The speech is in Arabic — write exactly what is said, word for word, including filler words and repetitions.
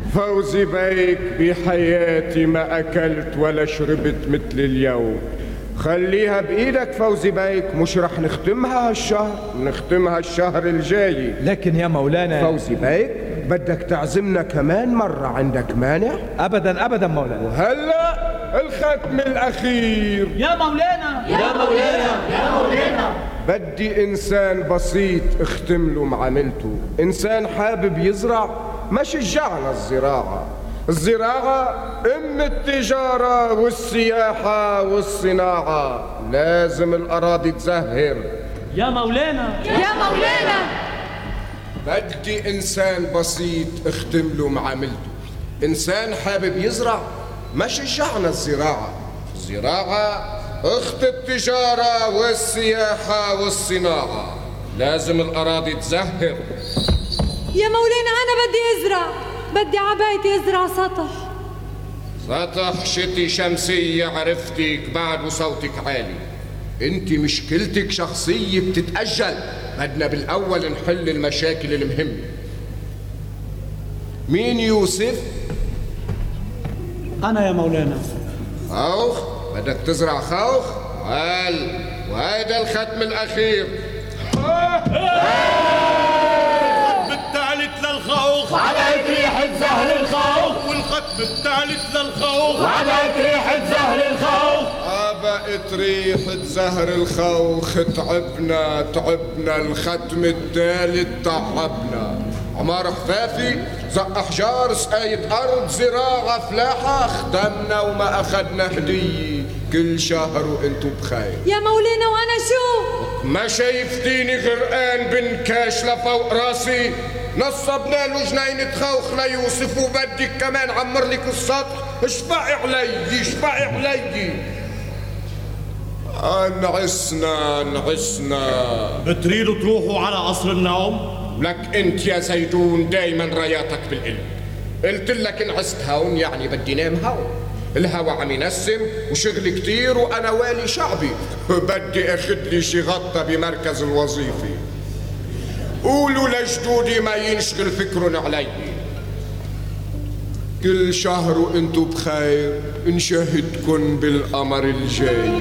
فوزي بيك بحياتي ما أكلت ولا شربت مثل اليوم. خليها بإيدك فوزي بيك، مش رح نختمها هالشهر، نختمها الشهر الجاي. لكن يا مولانا فوزي بيك بدك تعزمنا كمان مرة، عندك مانع؟ أبدا أبدا مولانا. وهلأ الختم الأخير. يا مولانا يا مولانا يا مولانا بدي إنسان بسيط اختم له معاملته، إنسان حابب يزرع، ما شجعنا الزراعة. الزراعة أم التجارة والسياحة والصناعة، لازم الأراضي تزهر. يا مولانا يا مولانا بدي إنسان بسيط اختم له معاملته، إنسان حابب يزرع، ما شجعنا الزراعة. الزراعة أخت التجارة والسياحة والصناعة، لازم الأراضي تزهر. يا مولانا أنا بدي أزرع، بدي عبايتي أزرع سطح. سطح شتي شمسية عرفتك بعد وصوتك عالي. انت مشكلتك شخصية بتتأجل، بدنا بالأول نحل المشاكل المهمة. مين يوسف؟ أنا يا مولانا. خوخ؟ بدك تزرع خوخ؟ قال وهذا الختم الأخير. الثالث للخوخ وعباية ريحة زهر الخوخ، والختم الثالث للخوخ وعباية ريحة زهر الخوخ. بقت ريحة زهر الخوخ، تعبنا تعبنا الختم الثالث تعبنا. عمار خفافي زق أحجار سقاية أرض زراعة فلاحة، خدمنا وما أخدنا هدية، كل شهر وانتو بخير. يا مولانا وأنا شو؟ ما شايفتيني غرقان بنكاش لفوق راسي؟ نصبنا له جنينة خوخ ليوسف وبدك كمان عمر لك السطح. اشفعي علي اشفعي علي. انعسنا انعسنا. بتريدوا تروحوا على قصر النوم؟ لك انت يا زيدون دايما راياتك بالقلب. قلت لك انعست هون يعني بدي نام هون. الهوا عم ينسم وشغل كتير وانا والي شعبي، بدي اخد لي شي غطة بمركز الوظيفي. قولوا لجدودي ما ينشغل فكرن علي. كل شهر وانتو بخير، نشاهدكن بالقمر الجاي.